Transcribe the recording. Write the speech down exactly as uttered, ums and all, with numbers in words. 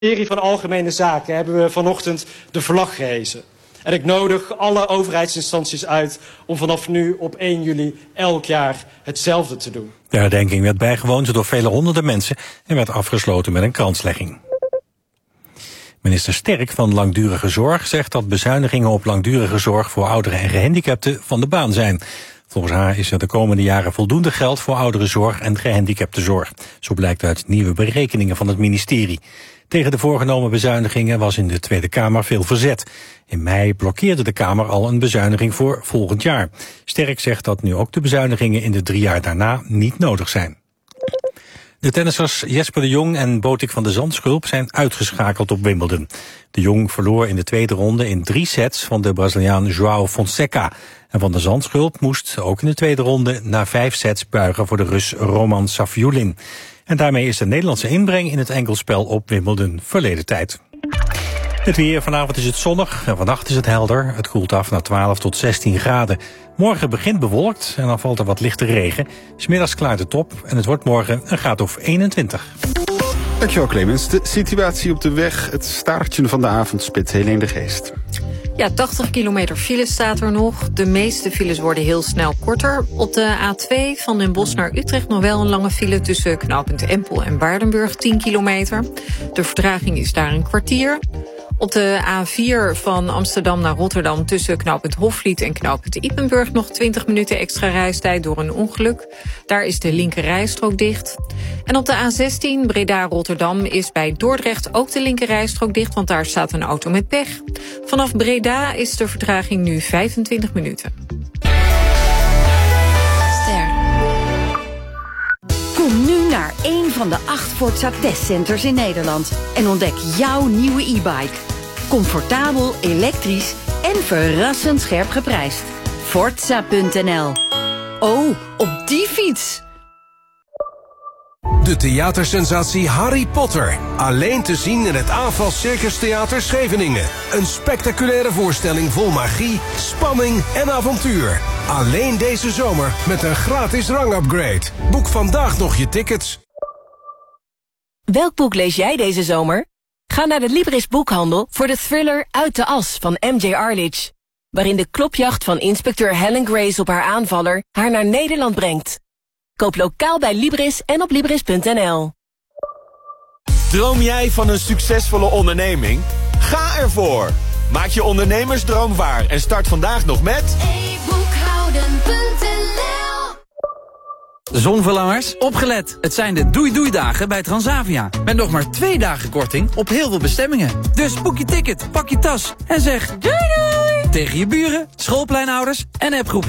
ministerie van Algemene Zaken hebben we vanochtend de vlag gehezen. En ik nodig alle overheidsinstanties uit om vanaf nu op één juli elk jaar hetzelfde te doen. De herdenking werd bijgewoond door vele honderden mensen en werd afgesloten met een kranslegging. Minister Sterk van Langdurige Zorg zegt dat bezuinigingen op langdurige zorg voor ouderen en gehandicapten van de baan zijn. Volgens haar is er de komende jaren voldoende geld voor ouderenzorg en gehandicaptenzorg. Zo blijkt uit nieuwe berekeningen van het ministerie. Tegen de voorgenomen bezuinigingen was in de Tweede Kamer veel verzet. In mei blokkeerde de Kamer al een bezuiniging voor volgend jaar. Sterk zegt dat nu ook de bezuinigingen in de drie jaar daarna niet nodig zijn. De tennissers Jesper de Jong en Botik van de Zandschulp zijn uitgeschakeld op Wimbledon. De Jong verloor in de tweede ronde in drie sets van de Braziliaan João Fonseca. En Van de Zandschulp moest ook in de tweede ronde na vijf sets buigen voor de Rus Roman Safiullin. En daarmee is de Nederlandse inbreng in het enkelspel op Wimbledon verleden tijd. Het weer, vanavond is het zonnig en vannacht is het helder. Het koelt af naar twaalf tot zestien graden. Morgen begint bewolkt en dan valt er wat lichte regen. 's Middags klaart het op en het wordt morgen een graad of eenentwintig. Dankjewel Clemens. De situatie op de weg, het staartje van de avondspit, Helene de Geest. Ja, tachtig kilometer file staat er nog. De meeste files worden heel snel korter. Op de A twee van Den Bosch naar Utrecht nog wel een lange file tussen knooppunt Empel en Baardenburg, tien kilometer. De vertraging is daar een kwartier. Op de A vier van Amsterdam naar Rotterdam tussen knooppunt Hofvliet en knooppunt Ypenburg nog twintig minuten extra reistijd door een ongeluk. Daar is de linker rijstrook dicht. En op de A zestien Breda-Rotterdam is bij Dordrecht ook de linker rijstrook dicht, want daar staat een auto met pech. Vanaf Breda is de vertraging nu vijfentwintig minuten. Ster. Kom nu naar een van de acht Forza testcenters in Nederland en ontdek jouw nieuwe e-bike. Comfortabel, elektrisch en verrassend scherp geprijsd. Forza punt n l. Oh, op die fiets! De theatersensatie Harry Potter. Alleen te zien in het Aanval Circus Theater Scheveningen. Een spectaculaire voorstelling vol magie, spanning en avontuur. Alleen deze zomer met een gratis rangupgrade. Boek vandaag nog je tickets. Welk boek lees jij deze zomer? Ga naar de Libris boekhandel voor de thriller Uit de As van M J Arledge. Waarin de klopjacht van inspecteur Helen Grace op haar aanvaller haar naar Nederland brengt. Koop lokaal bij Libris en op Libris punt n l. Droom jij van een succesvolle onderneming? Ga ervoor! Maak je ondernemersdroom waar en start vandaag nog met e boekhouden punt n l. Zonverlangers, opgelet. Het zijn de doei-doei-dagen bij Transavia. Met nog maar twee dagen korting op heel veel bestemmingen. Dus boek je ticket, pak je tas en zeg doei doei tegen je buren, schoolpleinouders en appgroepjes.